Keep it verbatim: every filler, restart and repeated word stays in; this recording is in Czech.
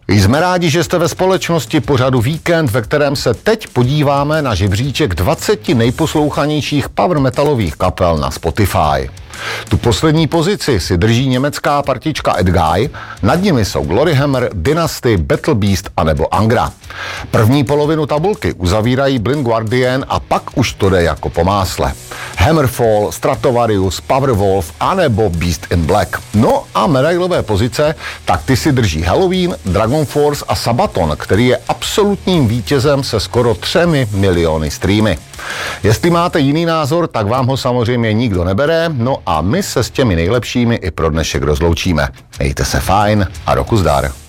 Jsme rádi, že jste ve společnosti pořadu Víkend, ve kterém se teď podíváme na žebříček dvaceti nejposlouchanějších power metalových kapel na Spotify. Tu poslední pozici si drží německá partička Edguy, nad nimi jsou Gloryhammer, Dynasty, Battle Beast anebo Angra. První polovinu tabulky uzavírají Blind Guardian a pak už to jde jako po másle. Hammerfall, Stratovarius, Powerwolf anebo Beast in Black. No a medailové pozice, tak ty si drží Halloween, Dragon Force a Sabaton, který je absolutním vítězem se skoro třemi miliony streamy. Jestli máte jiný názor, tak vám ho samozřejmě nikdo nebere, no a my se s těmi nejlepšími i pro dnešek rozloučíme. Mějte se fajn a roku zdar.